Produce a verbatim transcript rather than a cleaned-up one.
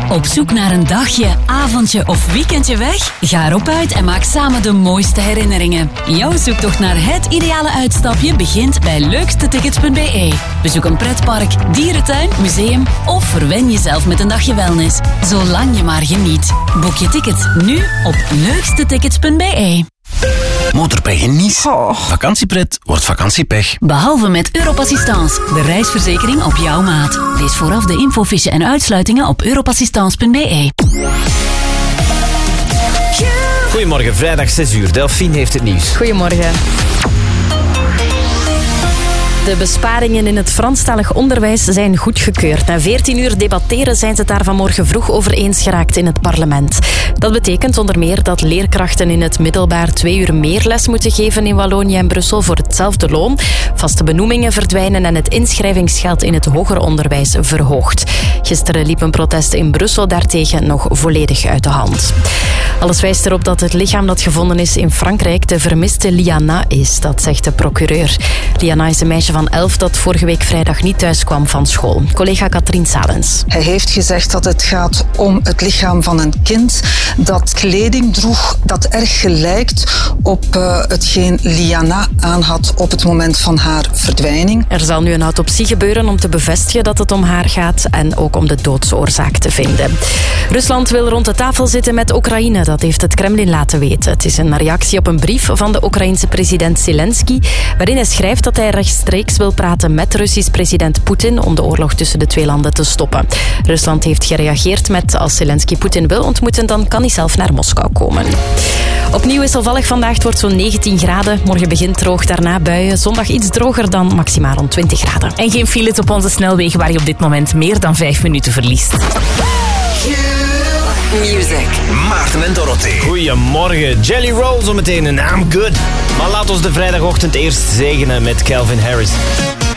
Op zoek naar een dagje, avondje of weekendje weg? Ga erop uit en maak samen de mooiste herinneringen. Jouw zoektocht naar het ideale uitstapje begint bij leukste tickets punt b e. Bezoek een pretpark, dierentuin, museum of verwen jezelf met een dagje wellness. Zolang je maar geniet. Boek je tickets nu op leukste tickets punt b e. Motorpech in Nice. Oh. Vakantiepret wordt vakantiepech. Behalve met Europassistance, de reisverzekering op jouw maat. Lees vooraf de infofiche en uitsluitingen op europassistance punt b e. Goedemorgen, vrijdag zes uur. Delphine heeft het nieuws. Goedemorgen. De besparingen in het Franstalig onderwijs zijn goedgekeurd. Na veertien uur debatteren zijn ze het daar vanmorgen vroeg over eens geraakt in het parlement. Dat betekent onder meer dat leerkrachten in het middelbaar twee uur meer les moeten geven in Wallonië en Brussel voor hetzelfde loon. Vaste benoemingen verdwijnen en het inschrijvingsgeld in het hoger onderwijs verhoogt. Gisteren liep een protest in Brussel daartegen nog volledig uit de hand. Alles wijst erop dat het lichaam dat gevonden is in Frankrijk de vermiste Liana is, dat zegt de procureur. Liana is een meisje van elf dat vorige week vrijdag niet thuis kwam van school. Collega Katrien Salens. Hij heeft gezegd dat het gaat om het lichaam van een kind dat kleding droeg dat erg gelijkt op uh, hetgeen Liana aan had op het moment van haar verdwijning. Er zal nu een autopsie gebeuren om te bevestigen dat het om haar gaat en ook om de doodsoorzaak te vinden. Rusland wil rond de tafel zitten met Oekraïne, dat heeft het Kremlin laten weten. Het is een reactie op een brief van de Oekraïense president Zelensky, waarin hij schrijft dat hij rechtstreeks wil praten met Russisch president Poetin om de oorlog tussen de twee landen te stoppen. Rusland heeft gereageerd met: als Zelensky Poetin wil ontmoeten, dan kan hij zelf naar Moskou komen. Opnieuw wisselvallig vandaag, het wordt zo'n negentien graden. Morgen begint droog, daarna buien. Zondag iets droger dan maximaal rond twintig graden. En geen files op onze snelwegen waar je op dit moment meer dan vijf minuten verliest. Music. Maarten en Dorothee. Goedemorgen. Jelly Roll zometeen en I'm Good. Maar laat ons de vrijdagochtend eerst zegenen met Calvin Harris.